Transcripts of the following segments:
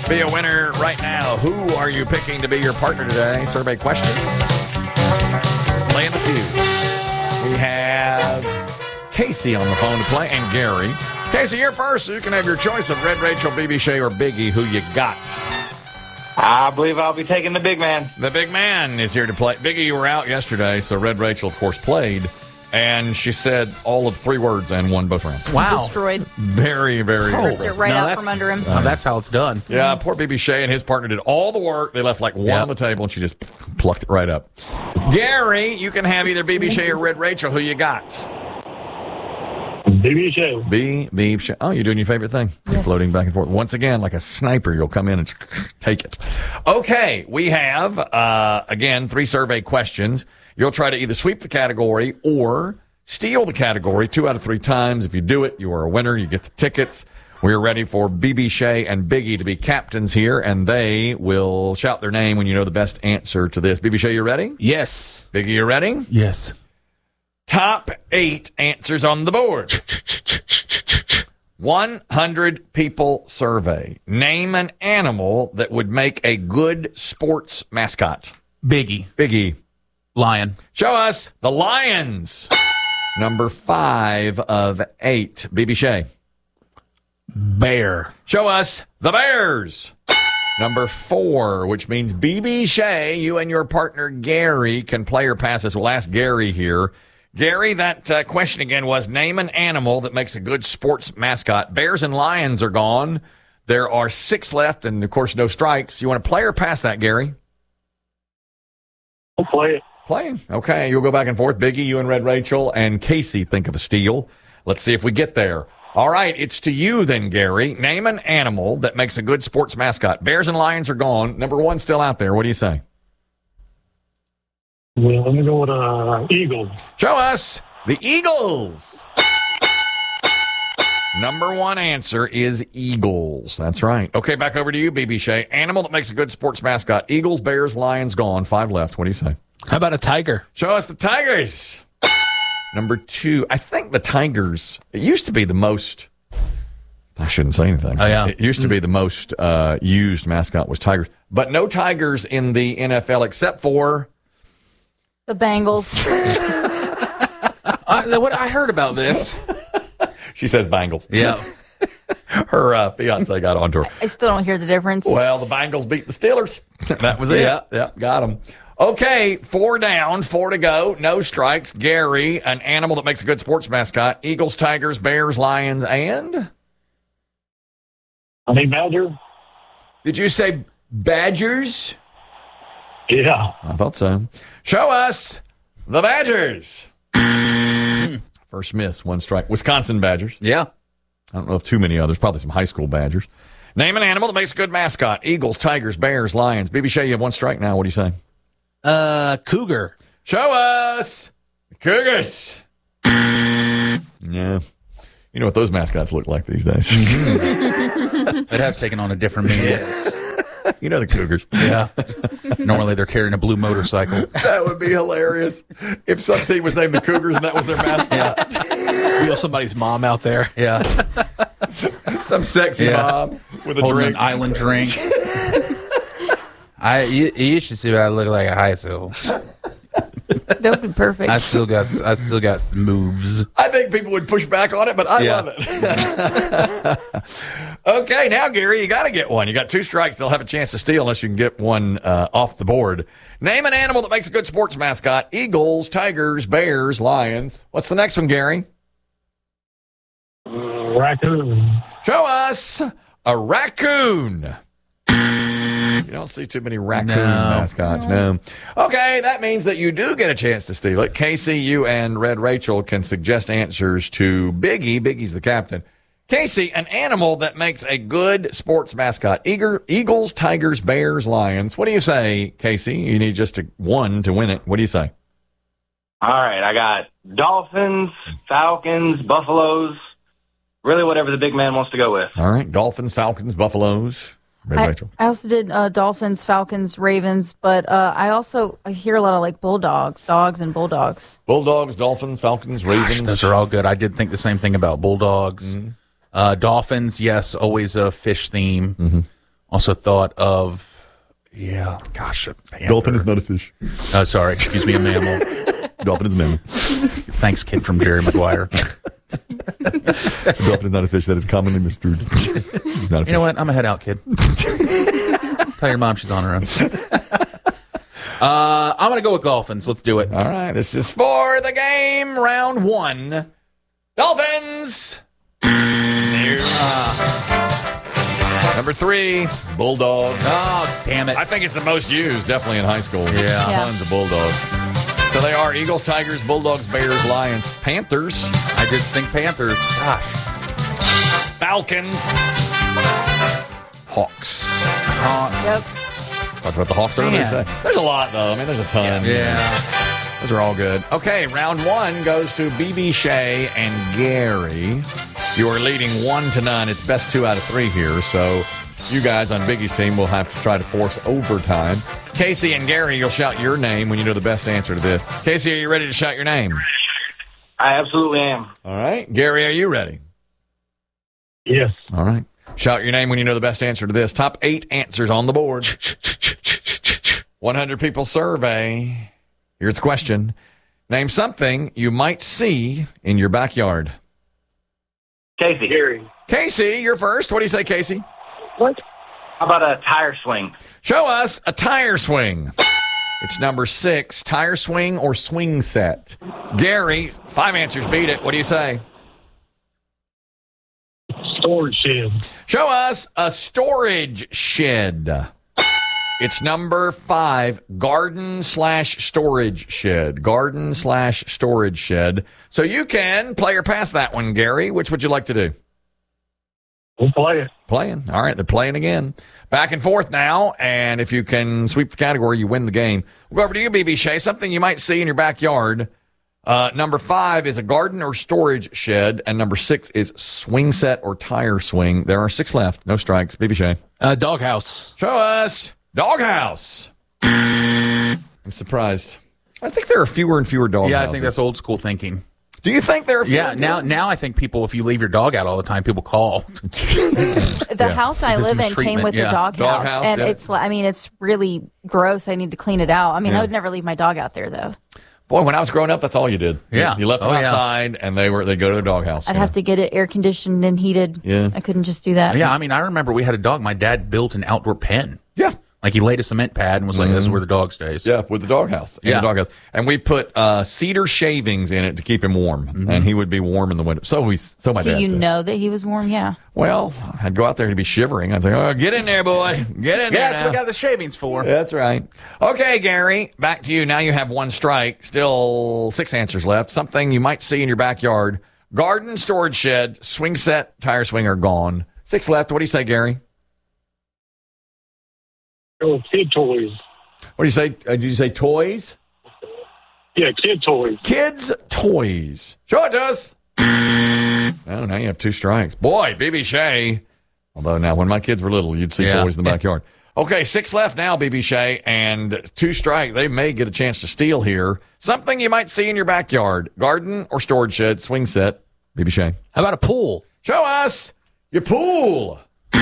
Be a winner right now. Who are you picking to be your partner today? Survey questions. Playing the few. We have Casey on the phone to play and Gary. Casey, you're first. So you can have your choice of Red Rachel, BB Shea, or Biggie. Who you got? I believe I'll be taking the big man. The big man is here to play. Biggie, you were out yesterday, so Red Rachel, of course, played. And she said all of 3 words and won both rounds. Wow. Destroyed. Very, very Ripped it right out from under him. That's how it's done. Yeah, poor BB Shea and his partner did all the work. They left like one on the table, and she just plucked it right up. Gary, you can have either BB Shea or Red Rachel. Who you got? BB Shea. BB Shea. Oh, you're doing your favorite thing. You're floating back and forth. Once again, like a sniper, you'll come in and take it. Okay, we have, again, 3 survey questions. You'll try to either sweep the category or steal the category 2 out of 3 times. If you do it, you are a winner. You get the tickets. We're ready for BB Shea and Biggie to be captains here, and they will shout their name when you know the best answer to this. BB Shea, you ready? Yes. Biggie, you ready? Yes. Top 8 answers on the board. 100 people survey. Name an animal that would make a good sports mascot. Biggie. Biggie. Lion. Show us the Lions. Number 5 of 8. BB Shea. Bear. Show us the Bears. Number 4, which means BB Shea, you and your partner Gary can play or pass this. We'll ask Gary here. Gary, that question again was name an animal that makes a good sports mascot. Bears and Lions are gone. There are 6 left, and of course, no strikes. You want to play or pass that, Gary? I'll play it. Playing. Okay, you'll go back and forth. Biggie, you and Red Rachel, and Casey think of a steal. Let's see if we get there. All right, it's to you then, Gary. Name an animal that makes a good sports mascot. Bears and Lions are gone. Number 1 still out there. What do you say? Well, I'm going to go with Eagles. Show us the Eagles. Number 1 answer is Eagles. That's right. Okay, back over to you, BB Shea. Animal that makes a good sports mascot. Eagles, Bears, Lions gone. 5 left. What do you say? How about a tiger? Show us the Tigers. Number 2, I think the Tigers, it used to be the most, I shouldn't say anything. Oh, yeah. It used to be the most used mascot was Tigers. But no Tigers in the NFL except for The Bengals. What I heard about this. She says Bengals. Yeah. Her fiance got onto her. I still don't hear the difference. Well, the Bengals beat the Steelers. That was it. Yeah, got them. Okay, 4 down, 4 to go. No strikes. Gary, an animal that makes a good sports mascot. Eagles, Tigers, Bears, Lions, and? Honey Badger. Did you say Badgers? Yeah. I thought so. Show us the Badgers. First miss, 1 strike. Wisconsin Badgers. Yeah. I don't know if too many others. Probably some high school Badgers. Name an animal that makes a good mascot. Eagles, Tigers, Bears, Lions. BB Shea, you have 1 strike now. What do you say? Cougar. Show us the Cougars. Yeah. You know what those mascots look like these days. It has taken on a different meaning. You know the Cougars. Yeah. Normally they're carrying a blue motorcycle. That would be hilarious if some team was named the Cougars and that was their mascot. Feel somebody's mom out there. Yeah. Some sexy mom with a holding drink. an island drink. You should see what I look like at high school. That would be perfect. I still got moves. I think people would push back on it, but I love it. Okay, now, Gary, you got to get one. You got 2 strikes. They'll have a chance to steal unless you can get one off the board. Name an animal that makes a good sports mascot. Eagles, Tigers, Bears, Lions. What's the next one, Gary? Raccoon. Show us a raccoon. You don't see too many raccoon mascots, no. Okay, that means that you do get a chance to steal it. Casey, you and Red Rachel can suggest answers to Biggie. Biggie's the captain. Casey, an animal that makes a good sports mascot. Eagles, Tigers, Bears, Lions. What do you say, Casey? You need just 1 to win it. What do you say? All right, I got Dolphins, Falcons, Buffaloes, really whatever the big man wants to go with. All right, Dolphins, Falcons, Buffaloes. Red Rachel. I also did Dolphins, Falcons, Ravens, but I hear a lot of like Bulldogs, dogs and Bulldogs. Bulldogs, Dolphins, Falcons, Ravens. Gosh, those are all good. I did think the same thing about Bulldogs. Mm-hmm. Dolphins, yes, always a fish theme Also thought of, gosh, a panther. Dolphin is not a fish. Oh, sorry, excuse me, a mammal. Dolphin is a mammal. Thanks, kid from Jerry Maguire. Dolphin is not a fish. That is commonly misconstrued. He's not a fish. You know what? I'm going to head out, kid. Tell your mom she's on her own. I'm going to go with Dolphins. Let's do it. All right. This is for the game. Round 1. Dolphins. Number 3, Bulldog. Oh, damn it. I think it's the most used, definitely in high school. Yeah. Tons of Bulldogs. So they are Eagles, Tigers, Bulldogs, Bears, Lions, Panthers. I did think Panthers. Gosh. Falcons. Hawks. Yep. Talked about the Hawks earlier Man. today. There's a lot, though. I mean, there's a ton. Yeah. Those are all good. Okay, round 1 goes to BB Shea and Gary. You are leading 1-0. It's best 2 out of 3 here, so you guys on Biggie's team will have to try to force overtime. Casey and Gary, you'll shout your name when you know the best answer to this. Casey, are you ready to shout your name? I absolutely am. All right. Gary, are you ready? Yes. All right. Shout your name when you know the best answer to this. Top 8 answers on the board. 100 people survey. Here's the question. Name something you might see in your backyard. Casey. Gary. Casey, you're first. What do you say, Casey? What? How about a tire swing? Show us a tire swing. It's number 6, tire swing or swing set. Gary, 5 answers beat it. What do you say? Storage shed. Show us a storage shed. It's number 5, garden/storage shed. Garden/storage shed. So you can play or pass that one, Gary. Which would you like to do? We'll play it. Playing. All right, they're playing again. Back and forth now, and if you can sweep the category, you win the game. We'll go over to you, BB Shea. Something you might see in your backyard. Number 5 is a garden or storage shed, and number 6 is swing set or tire swing. There are 6 left. No strikes. BB Shea. Doghouse. Show us doghouse. I'm surprised. I think there are fewer and fewer doghouses. Yeah, I think that's old school thinking. Do you think there are fewer? Yeah, and fewer? now I think people, if you leave your dog out all the time, people call. The house I This live in came mistreatment, with yeah. a doghouse, Doghouse, and yeah. it's really gross. I need to clean it out. I mean, Yeah. I would never leave my dog out there though. Boy, when I was growing up, that's all you did. Yeah. You left them Oh, yeah. outside, and they'd go to a doghouse. I'd have to get it air conditioned and heated. Yeah. I couldn't just do that. Yeah, I mean, I remember we had a dog. My dad built an outdoor pen. Yeah. Like he laid a cement pad and was like, "This is where the dog stays." Yeah, with the doghouse. Yeah. The doghouse. And we put cedar shavings in it to keep him warm, and he would be warm in the winter. So my Do dad you said. know that he was warm? Yeah. Well, I'd go out there to be shivering. I'd say, "Oh, get in there, boy. Get in there." Yeah, that's what we now." got the shavings for. That's right. Okay, Gary, back to you. Now you have 1 strike. Still 6 answers left. Something you might see in your backyard. Garden, storage shed, swing set, tire swing are gone. 6 left. What do you say, Gary? Oh, kid toys. What do you say? Did you say toys? Yeah, kid toys. Kids' toys. Show it to us. Oh, now you have 2 strikes. Boy, BB Shea. Although now, when my kids were little, you'd see Yeah. toys in the backyard. Okay, 6 left now, BB Shea, and 2 strikes. They may get a chance to steal here. Something you might see in your backyard. Garden or storage shed, swing set. BB Shea. How about a pool? Show us your pool.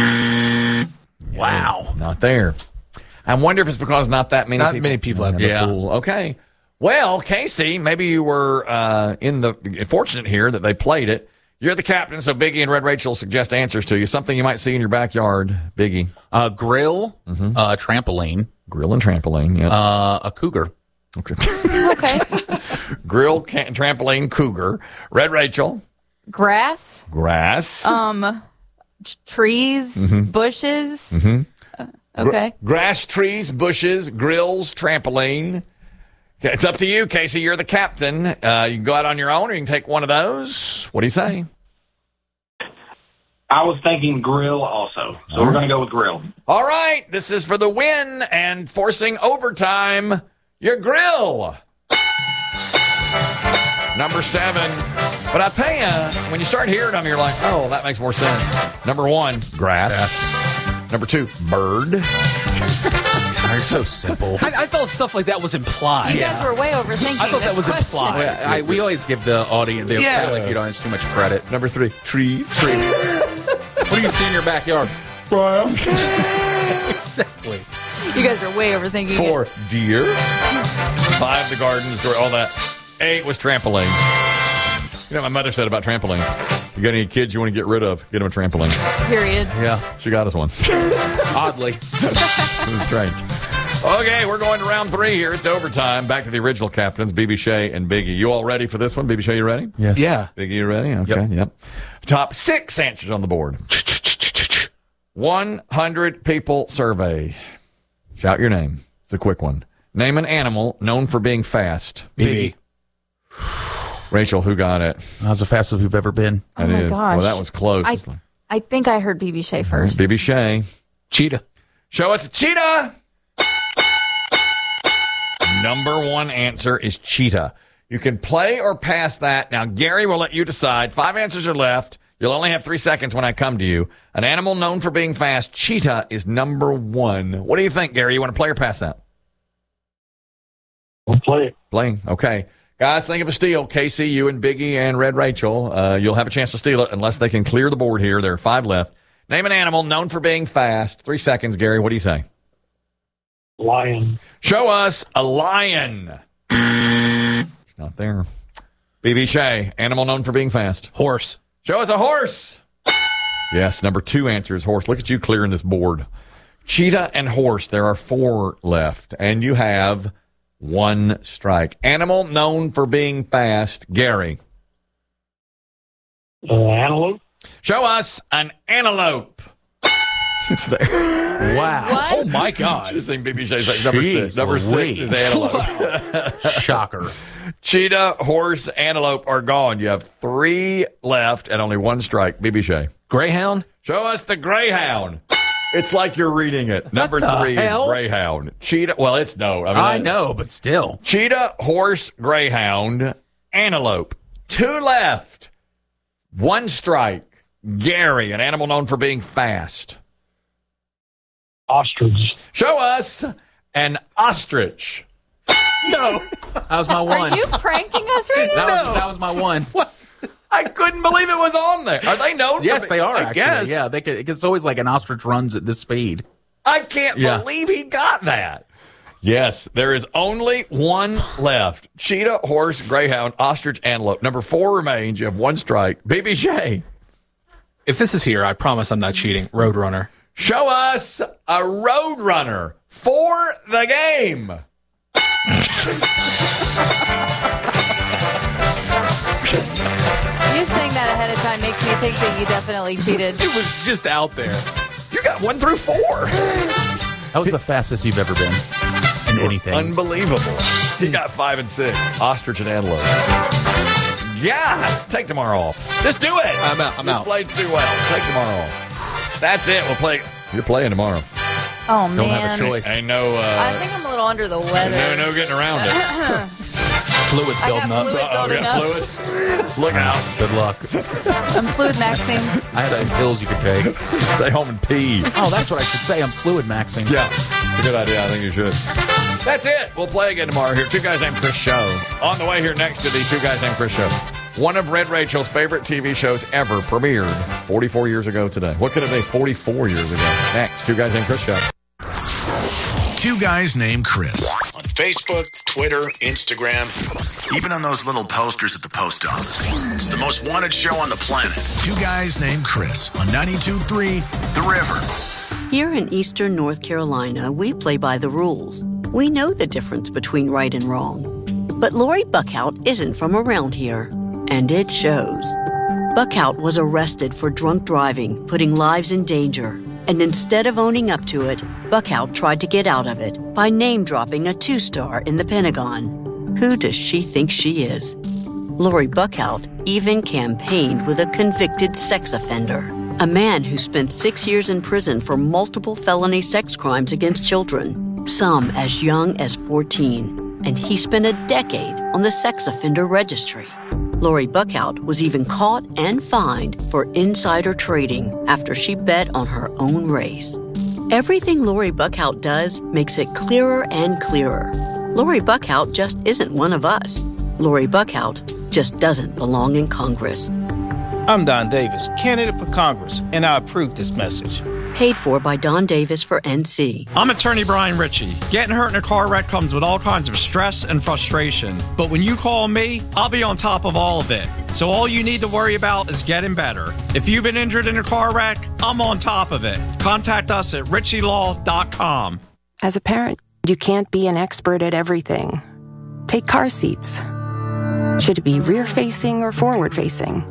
Wow. Not there. I wonder if it's because not that many Not people. many people have a Yeah. pool. Okay. Well, Casey, maybe you were fortunate here that they played it. You're the captain, so Biggie and Red Rachel suggest answers to you. Something you might see in your backyard, Biggie. Grill, trampoline, Grill and trampoline. Yeah. a cougar. Okay. Okay. Grill, trampoline, cougar. Red Rachel. Grass, Grass. trees, bushes. Okay. Grass, trees, bushes, grills, trampoline. Okay, it's up to you, Casey. You're the captain. You can go out on your own, or you can take one of those. What do you say? I was thinking grill also, so we're going to go with grill. All right, this is for the win and forcing overtime. Your grill. Number 7. But I'll tell you, when you start hearing them, you're like, oh, that makes more sense. Number 1, grass. Number 2, bird. They're so simple. I felt stuff like that was implied. You guys were way overthinking I thought that this was question. implied. We always give the audience, the Yeah. Australian feud audience, too much credit. Number 3, trees. What do you see in your backyard? Exactly. You guys are way overthinking 4, deer. 5, the gardens, all that. 8 was trampoline. You know what my mother said about trampolines? You got any kids you want to get rid of, get them a trampoline. it. Period. Yeah. She got us one. Oddly. It was strange. Okay, we're going to round 3 here. It's overtime. Back to the original captains, BB Shea and Biggie. You all ready for this one? BB Shea, you ready? Yes. Yeah. Biggie, you ready? Okay, yep. Top 6 answers on the board. 100 people survey. Shout your name. It's a quick one. Name an animal known for being fast. BB. Rachel, who got it? That's the fastest we've ever been. That my is. gosh. Well, that was close. I think I heard BB Shea first. BB Shea. Cheetah. Show us a cheetah. Number 1 answer is cheetah. You can play or pass that. Now, Gary will let you decide. 5 answers are left. You'll only have 3 seconds when I come to you. An animal known for being fast. Cheetah is number 1. What do you think, Gary? You want to play or pass that? We'll play it. Playing. Okay. Guys, think of a steal. Casey, you and Biggie and Red Rachel. You'll have a chance to steal it unless they can clear the board here. There are 5 left. Name an animal known for being fast. 3 seconds, Gary. What do you say? Lion. Show us a lion. It's not there. BB Shea, animal known for being fast. Horse. Show us a horse. Yes, number 2 answer is horse. Look at you clearing this board. Cheetah and horse. There are 4 left, and you have 1 strike. Animal known for being fast. Gary. Antelope. Show us an antelope. It's there. Wow. What? Oh, my God. Just seen BB Shea's like number 6. Jeez Number 6 Louise. is antelope. Shocker. Cheetah, horse, antelope are gone. You have 3 left and only 1 strike. BB Shea. Greyhound. Show us the greyhound. It's like you're reading it. Number 3 is hell? greyhound. Cheetah. Well, it's no. I know, but still. Cheetah, horse, greyhound, antelope. 2 left. 1 strike. Gary, an animal known for being fast. Ostrich. Show us an ostrich. No. That was my one. Are you pranking us right now? That was my one. I couldn't believe it was on there. Are they known? Yes, for they are, I actually. guess. Yeah, it's always like an ostrich runs at this speed. I can't Yeah. believe he got that. Yes, there is only 1 left. Cheetah, horse, greyhound, ostrich, antelope. Number 4 remains. You have 1 strike. BB Shea. If this is here, I promise I'm not cheating. Roadrunner. Show us a roadrunner for the game. You saying that ahead of time makes me think that you definitely cheated. It was just out there. You got 1 through 4. That was the fastest you've ever been in anything. Unbelievable. He got 5 and 6. Ostrich and antelope. Yeah, take tomorrow off. Just do it. I'm out. I'm You out. played too well. Take tomorrow off. That's it. We'll play. You're playing tomorrow. Oh, man. Don't have a choice. Ain't no. I think I'm a little under the weather. No getting around it. Fluid's I building got up. fluid Oh, we building got up. fluid. Look out. Good luck. I'm fluid maxing. I have some pills you could take. Stay home and pee. Oh, that's what I should say. I'm fluid maxing. Yeah, it's a good idea. I think you should. That's it. We'll play again tomorrow here. 2 Guys Named Chris show. On the way here next to the 2 Guys Named Chris show. One of Red Rachel's favorite TV shows ever premiered 44 years ago today. What could it be 44 years ago? Next, 2 Guys Named Chris show. 2 Guys Named Chris. On Facebook, Twitter, Instagram, even on those little posters at the post office. It's the most wanted show on the planet. 2 Guys Named Chris on 92.3 The River. Here in eastern North Carolina, we play by the rules. We know the difference between right and wrong. But Lori Buckhout isn't from around here, and it shows. Buckhout was arrested for drunk driving, putting lives in danger. And instead of owning up to it, Buckhout tried to get out of it by name-dropping a 2-star in the Pentagon. Who does she think she is? Lori Buckhout even campaigned with a convicted sex offender, a man who spent 6 years in prison for multiple felony sex crimes against children, some as young as 14, and he spent a decade on the sex offender registry. Lori Buckhout was even caught and fined for insider trading after she bet on her own race. Everything Lori Buckhout does makes it clearer and clearer. Lori Buckhout just isn't one of us. Lori Buckhout just doesn't belong in Congress. I'm Don Davis, candidate for Congress, and I approve this message. Paid for by Don Davis for NC. I'm attorney Brian Ritchie. Getting hurt in a car wreck comes with all kinds of stress and frustration. But when you call me, I'll be on top of all of it. So all you need to worry about is getting better. If you've been injured in a car wreck, I'm on top of it. Contact us at ritchielaw.com. As a parent, you can't be an expert at everything. Take car seats. Should it be rear-facing or forward-facing?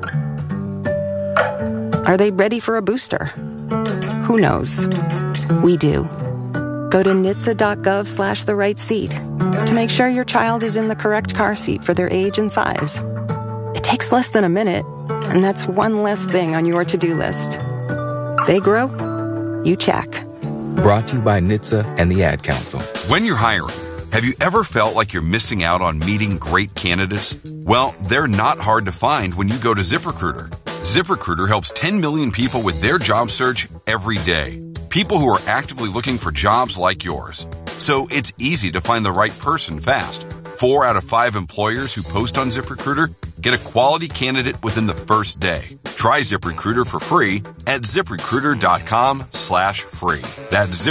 Are they ready for a booster? Who knows? We do. Go to NHTSA.gov/the right seat to make sure your child is in the correct car seat for their age and size. It takes less than a minute, and that's one less thing on your to-do list. They grow, you check. Brought to you by NHTSA and the Ad Council. When you're hiring, have you ever felt like you're missing out on meeting great candidates? Well, they're not hard to find when you go to ZipRecruiter. ZipRecruiter helps 10 million people with their job search every day. People who are actively looking for jobs like yours. So it's easy to find the right person fast. 4 out of 5 employers who post on ZipRecruiter get a quality candidate within the first day. Try ZipRecruiter for free at ZipRecruiter.com/free. That's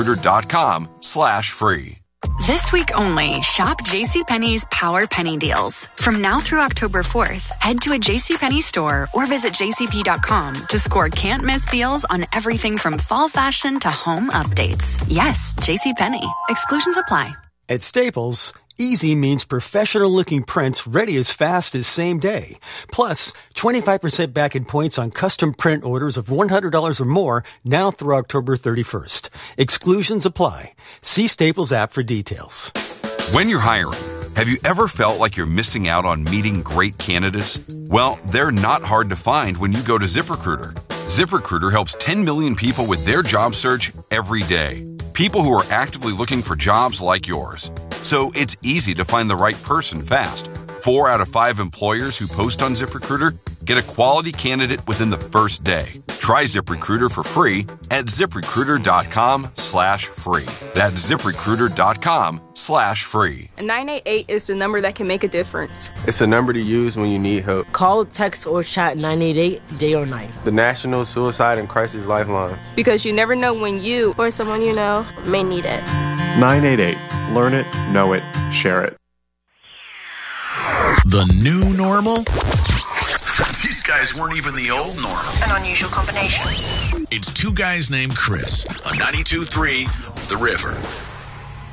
ZipRecruiter.com/free. This week only, shop JCPenney's Power Penny Deals. From now through October 4th, head to a JCPenney store or visit jcp.com to score can't-miss deals on everything from fall fashion to home updates. Yes, JCPenney. Exclusions apply. At Staples, easy means professional-looking prints ready as fast as same day. Plus, 25% back in points on custom print orders of $100 or more now through October 31st. Exclusions apply. See Staples app for details. When you're hiring, have you ever felt like you're missing out on meeting great candidates? Well, they're not hard to find when you go to ZipRecruiter. ZipRecruiter helps 10 million people with their job search every day. People who are actively looking for jobs like yours. So it's easy to find the right person fast. 4 out of 5 employers who post on ZipRecruiter get a quality candidate within the first day. Try ZipRecruiter for free at ZipRecruiter.com/free. That's ZipRecruiter.com/free. 988 is the number that can make a difference. It's a number to use when you need help. Call, text, or chat 988 day or night. The National Suicide and Crisis Lifeline. Because you never know when you or someone you know may need it. 988. Learn it, know it, share it. The new normal? These guys weren't even the old normal. An unusual combination. It's 2 guys named Chris on 92.3 The River.